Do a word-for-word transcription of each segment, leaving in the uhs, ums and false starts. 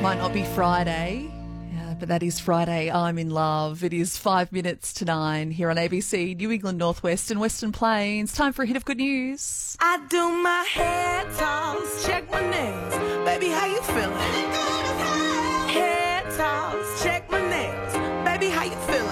Might not be Friday, uh, but that is Friday. I'm in love. It is five minutes to nine here on A B C, New England Northwest and Western Plains. Time for a hit of good news. I do my hair toss, check my nails. Baby, how you feeling? Hair toss, check my nails. Baby, how you feeling?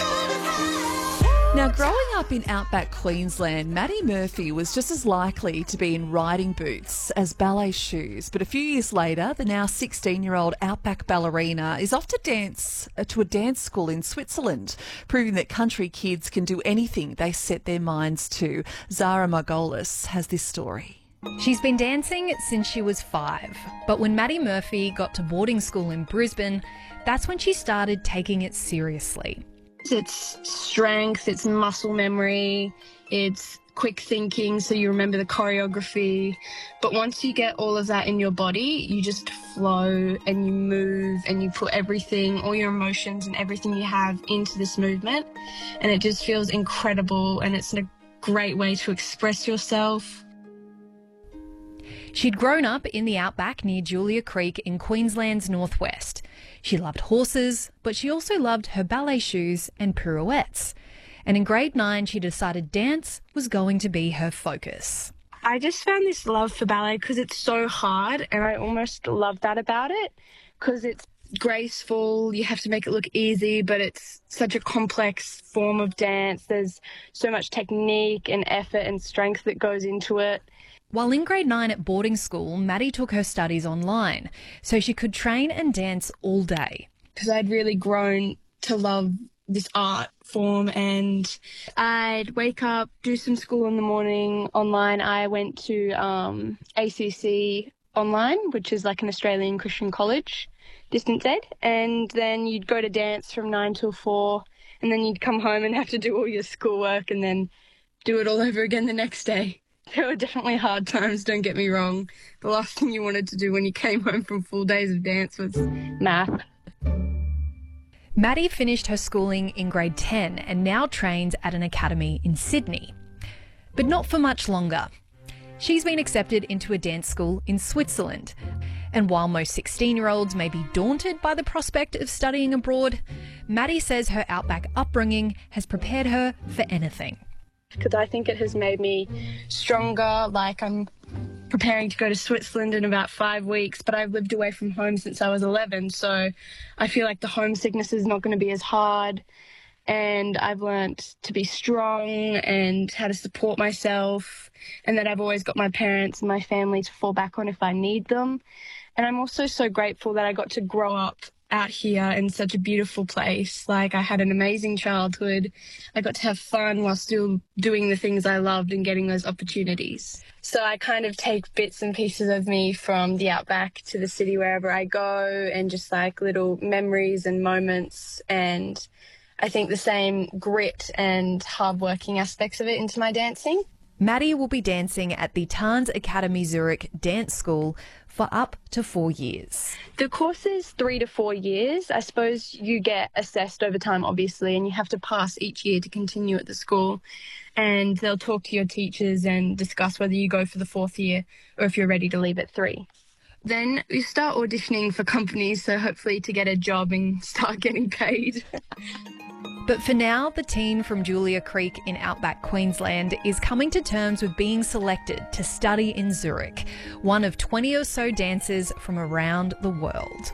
Now, growing up in outback Queensland, Maddie Murphy was just as likely to be in riding boots as ballet shoes. But a few years later, the now sixteen-year-old outback ballerina is off to dance uh, to a dance school in Switzerland, proving that country kids can do anything they set their minds to. Zara Margolis has this story. She's been dancing since she was five, but when Maddie Murphy got to boarding school in Brisbane, that's when she started taking it seriously. It's strength, it's muscle memory, it's quick thinking, so you remember the choreography. But once you get all of that in your body, you just flow and you move and you put everything, all your emotions and everything you have into this movement. And it just feels incredible, and it's a great way to express yourself. She'd grown up in the outback near Julia Creek in Queensland's northwest. She loved horses, but she also loved her ballet shoes and pirouettes. And in grade nine, she decided dance was going to be her focus. I just found this love for ballet because it's so hard, and I almost love that about it because it's graceful. You have to make it look easy, but it's such a complex form of dance. There's so much technique and effort and strength that goes into it. While in grade nine at boarding school, Maddie took her studies online so she could train and dance all day. Because I'd really grown to love this art form, and I'd wake up, do some school in the morning. Online, I went to um, A C C Online, which is like an Australian Christian college, distance ed, and then you'd go to dance from nine till four, and then you'd come home and have to do all your schoolwork and then do it all over again the next day. There were definitely hard times, don't get me wrong. The last thing you wanted to do when you came home from full days of dance was math. Maddie finished her schooling in grade ten and now trains at an academy in Sydney. But not for much longer. She's been accepted into a dance school in Switzerland. And while most sixteen-year-olds may be daunted by the prospect of studying abroad, Maddie says her outback upbringing has prepared her for anything. Because I think it has made me stronger. Like, I'm preparing to go to Switzerland in about five weeks, but I've lived away from home since I was eleven, so I feel like the homesickness is not going to be as hard, and I've learnt to be strong and how to support myself, and that I've always got my parents and my family to fall back on if I need them. And I'm also so grateful that I got to grow up out here in such a beautiful place. Like, I had an amazing childhood. I got to have fun while still doing the things I loved and getting those opportunities. So I kind of take bits and pieces of me from the outback to the city wherever I go, and just like little memories and moments, and I think the same grit and hard-working aspects of it into my dancing. Maddie will be dancing at the Tanz Academy Zurich Dance School for up to four years. The course is three to four years. I suppose you get assessed over time, obviously, and you have to pass each year to continue at the school. And they'll talk to your teachers and discuss whether you go for the fourth year or if you're ready to leave at three. Then you start auditioning for companies, so hopefully to get a job and start getting paid. But for now, the teen from Julia Creek in outback Queensland is coming to terms with being selected to study in Zurich, one of twenty or so dancers from around the world.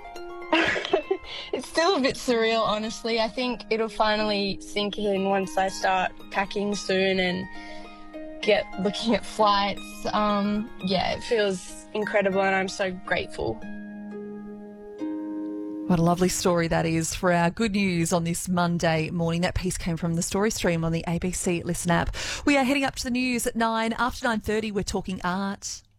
It's still a bit surreal, honestly. I think it'll finally sink in once I start packing soon and get looking at flights. Um, yeah, it feels incredible, and I'm so grateful. What a lovely story that is for our good news on this Monday morning. That piece came from the story stream on the A B C Listen app. We are heading up to the news at nine. After nine thirty, we're talking art.